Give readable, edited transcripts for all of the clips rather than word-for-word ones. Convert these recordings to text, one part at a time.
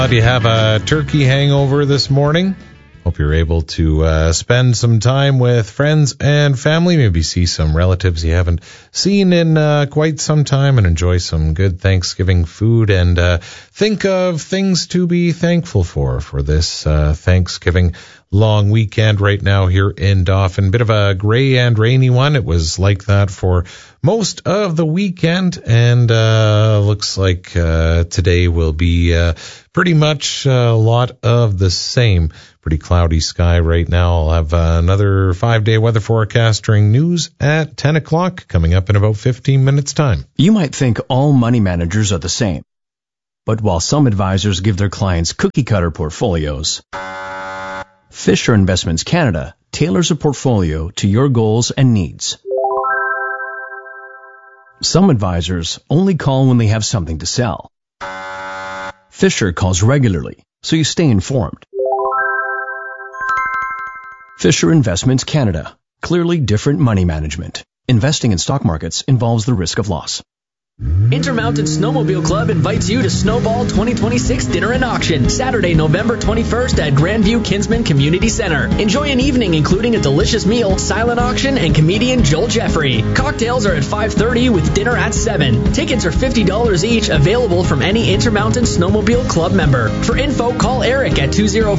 Do you have a turkey hangover this morning? Hope you're able to spend some time with friends and family, maybe see some relatives you haven't seen in quite some time, and enjoy some good Thanksgiving food, and think of things to be thankful for this Thanksgiving long weekend right now here in Dauphin. Bit of a gray and rainy one. It was like that for most of the weekend, and looks like today will be pretty much a lot of the same. Pretty cloudy sky right now. I'll have another 5-day weather forecast during news at 10 o'clock coming up in about 15 minutes time. You might think all money managers are the same. But while some advisors give their clients cookie-cutter portfolios, Fisher Investments Canada tailors a portfolio to your goals and needs. Some advisors only call when they have something to sell. Fisher calls regularly, so you stay informed. Fisher Investments Canada. Clearly different money management. Investing in stock markets involves the risk of loss. Intermountain Snowmobile Club invites you to Snowball 2026 Dinner and Auction, Saturday, November 21st at Grandview Kinsman Community Center. Enjoy an evening including a delicious meal, silent auction, and comedian Joel Jeffrey. Cocktails are at 5:30 with dinner at 7. Tickets are $50 each, available from any Intermountain Snowmobile Club member. For info, call Eric at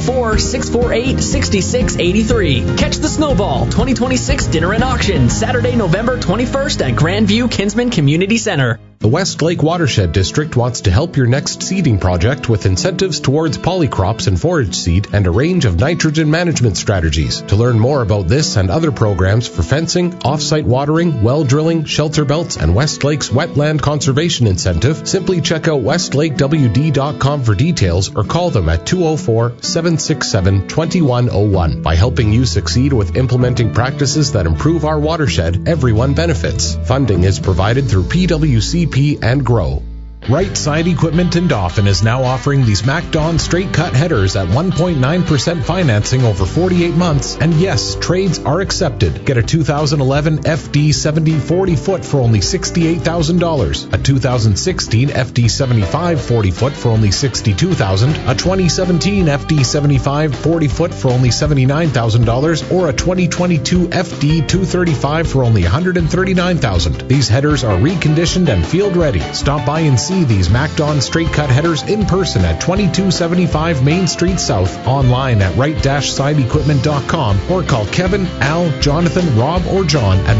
204-648-6683. Catch the Snowball 2026 Dinner and Auction, Saturday, November 21st at Grandview Kinsman Community Center. The Westlake Watershed District wants to help your next seeding project with incentives towards polycrops and forage seed and a range of nitrogen management strategies. To learn more about this and other programs for fencing, off-site watering, well drilling, shelter belts, and Westlake's wetland conservation incentive, simply check out westlakewd.com for details or call them at 204-767-2101. By helping you succeed with implementing practices that improve our watershed, everyone benefits. Funding is provided through PWCP and GROW. Right Side Equipment in Dauphin is now offering these MacDon straight cut headers at 1.9% financing over 48 months, and yes, trades are accepted. Get a 2011 FD 70 40 foot for only $68,000, a 2016 FD 75 40 foot for only $62,000, a 2017 FD 75 40 foot for only $79,000, or a 2022 FD 235 for only $139,000. These headers are reconditioned and field ready. Stop by and see these MacDon straight cut headers in person at 2275 Main Street South, online at right-sideequipment.com, or call Kevin, Al, Jonathan, Rob, or John at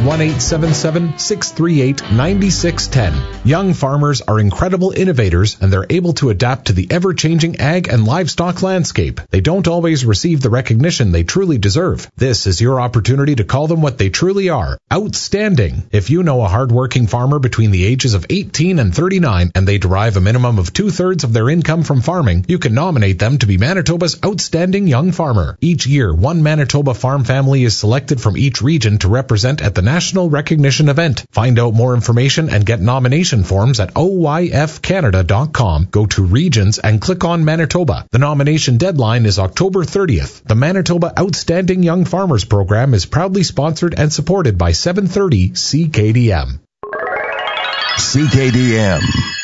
1-877-638-9610. Young farmers are incredible innovators, and they're able to adapt to the ever-changing ag and livestock landscape. They don't always receive the recognition they truly deserve. This is your opportunity to call them what they truly are: outstanding. If you know a hard-working farmer between the ages of 18 and 39, and they derive a minimum of 2/3 of their income from farming, you can nominate them to be Manitoba's Outstanding Young Farmer. Each year, one Manitoba farm family is selected from each region to represent at the National Recognition Event. Find out more information and get nomination forms at oyfcanada.com. Go to Regions and click on Manitoba. The nomination deadline is October 30th. The Manitoba Outstanding Young Farmers Program is proudly sponsored and supported by 730 CKDM. CKDM.